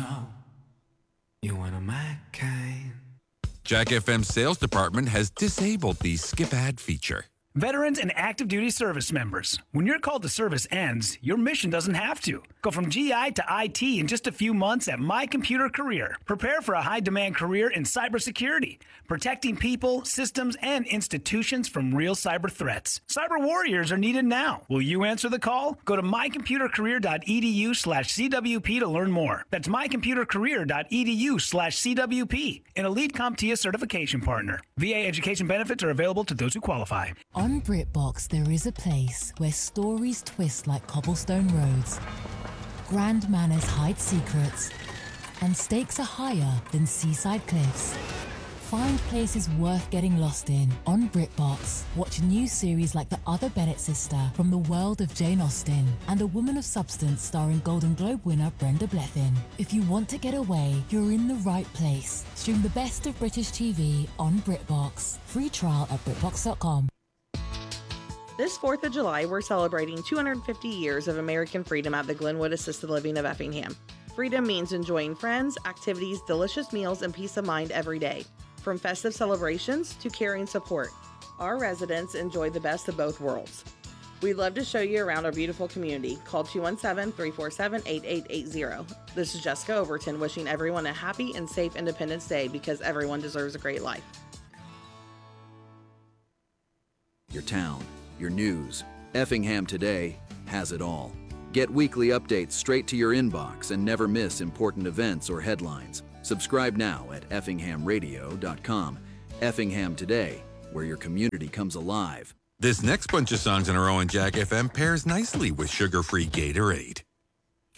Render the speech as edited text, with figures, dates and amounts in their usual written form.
know you one of my kind. Jack FM's sales department has disabled the skip ad feature. Veterans and active duty service members, when your call to service ends, your mission doesn't have to. Go from GI to IT in just a few months at My Computer Career. Prepare for a high-demand career in cybersecurity, protecting people, systems, and institutions from real cyber threats. Cyber warriors are needed now. Will you answer the call? Go to mycomputercareer.edu/CWP to learn more. That's mycomputercareer.edu/CWP, an elite CompTIA certification partner. VA education benefits are available to those who qualify. On BritBox, there is a place where stories twist like cobblestone roads, grand manners hide secrets, and stakes are higher than seaside cliffs. Find places worth getting lost in on BritBox. Watch new series like The Other Bennett Sister from the world of Jane Austen and A Woman of Substance starring Golden Globe winner Brenda Blethyn. If you want to get away, you're in the right place. Stream the best of British TV on BritBox. Free trial at BritBox.com. This 4th of July, we're celebrating 250 years of American freedom at the Glenwood Assisted Living of Effingham. Freedom means enjoying friends, activities, delicious meals, and peace of mind every day. From festive celebrations to caring support, our residents enjoy the best of both worlds. We'd love to show you around our beautiful community. Call 217-347-8880. This is Jessica Overton wishing everyone a happy and safe Independence Day because everyone deserves a great life. Your town, your news. Effingham Today has it all. Get weekly updates straight to your inbox and never miss important events or headlines. Subscribe now at effinghamradio.com. Effingham Today, where your community comes alive. This next bunch of songs in a row on Jack FM pairs nicely with sugar-free Gatorade.